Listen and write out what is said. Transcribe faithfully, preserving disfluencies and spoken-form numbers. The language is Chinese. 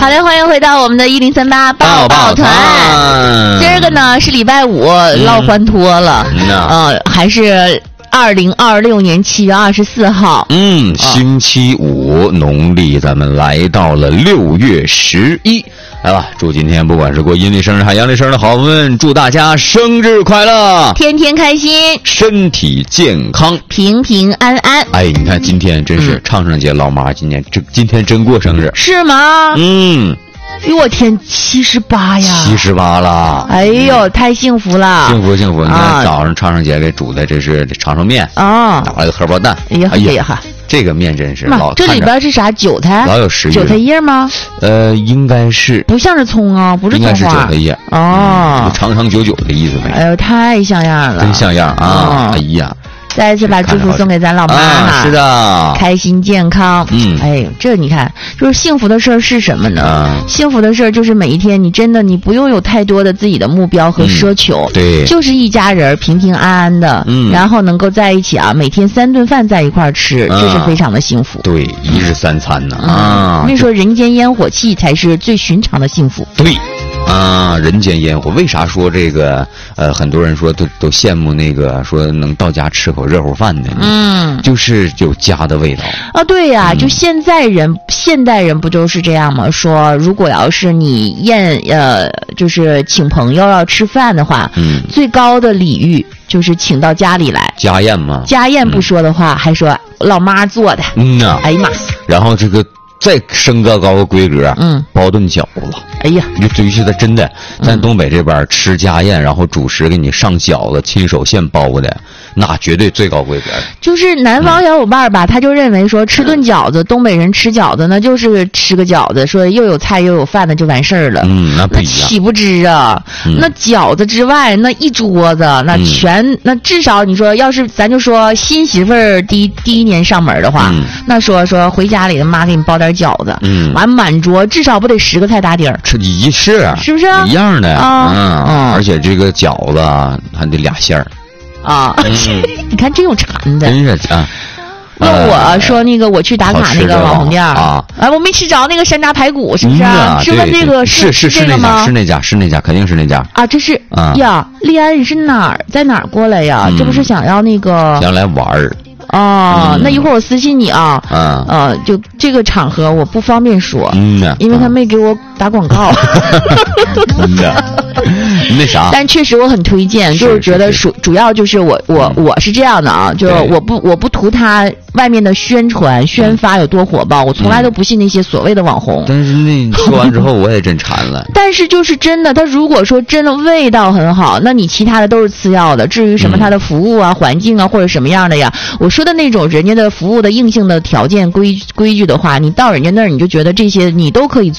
好的，欢迎回到我们的一零三八抱抱团。今儿个呢是礼拜五，唠欢脱了，嗯、呃，还是二零二六年七月二十四号， 嗯，星期五，哦、农历咱们来到了六月十一。来吧，祝今天不管是过阴历生日还阳历生日的好朋友们，祝大家生日快乐， 天天开心， 身体健康， 平平安安。 哎，你看今天真是昌盛节老妈今年这今天真过生日， 是吗？ 嗯。 哟我天，七十八呀！ 七十八了！ 哎呦，嗯、太幸福了！ 幸福幸福！你看早上昌盛节给煮的，这是长寿面啊， 打了个荷包蛋。 哎呀哎呀哈！ 这个面真是老， 这里边是啥？韭菜？ 老有食欲。 韭菜叶吗？ 呃，应该是。 不像是葱啊，不是葱花。 应该是韭菜叶。 哦、 嗯，长长久久的意思呗。 哎呦，太像样了！ 真像样啊！哦、哎呀。 再一次把祝福送给咱老妈哈、 啊，是的， 开心健康。 嗯， 哎，这你看，就是幸福的事儿是什么呢？啊、幸福的事儿就是每一天，你真的你不用有太多的自己的目标和奢求， 嗯、对， 就是一家人平平安安的，嗯，然后能够在一起啊，每天三顿饭在一块儿吃，啊、这是非常的幸福。 对，一日三餐呢、 嗯、啊，所以说人间烟火气才是最寻常的幸福。 对。啊，人间烟火，为啥说这个？呃，很多人说都都羡慕那个，说能到家吃口热乎饭的， 嗯， 就是有家的味道啊。对呀、啊嗯，就现在人，现代人不都是这样吗？说如果要是你宴呃，就是请朋友要吃饭的话， 嗯， 最高的礼遇就是请到家里来， 家宴嘛。 家宴不说的话，嗯、还说老妈做的， 嗯呐， 哎呀妈， 然后这个。再升个高个规格， 嗯， 包顿饺子， 哎呀， 你尤其是真的，咱东北这边吃家宴，然后主食给你上饺子，亲手现包的，那绝对最高规格。 就是南方小伙伴吧，嗯、他就认为说吃顿饺子，嗯、东北人吃饺子那就是吃个饺子，说又有菜又有饭的就完事儿了。 嗯，那不一样， 那岂不知啊？嗯、那饺子之外，那一桌子，那全、嗯、那至少你说，要是咱就说新媳妇儿第一第一年上门的话， 嗯、 那说说回家里的妈给你包点饺子， 嗯， 完满桌至少不得十个菜打底儿， 这一是是不是一样的啊？ 嗯嗯，而且这个饺子还得俩馅儿啊，嗯、你看真有馋的， 真是啊。 问我说那个我去打卡那个网红店啊， 啊，我没吃着那个山楂排骨，是不是？ 嗯、 是问这个是是是那家，是那家，是那家，肯定是那家啊。这是啊呀，丽安你是哪儿在哪儿过来呀？ 嗯、 这不是想要那个想来玩儿。 哦、嗯，那一会儿我私信你啊， 嗯， 呃，就这个场合我不方便说， 嗯， 因为他没给我打广告， 真的，那啥， 但确实我很推荐，就是觉得主主要就是我我我是这样的啊，就是我不我不图他外面的宣传宣发有多火爆，我从来都不信那些所谓的网红。 但是那说完之后我也真馋了。 但是就是真的，他如果说真的味道很好，那你其他的都是次要的。至于什么他的服务啊、环境啊或者什么样的呀，我说的那种人家的服务的硬性的条件规规矩的话，你到人家那儿你就觉得这些你都可以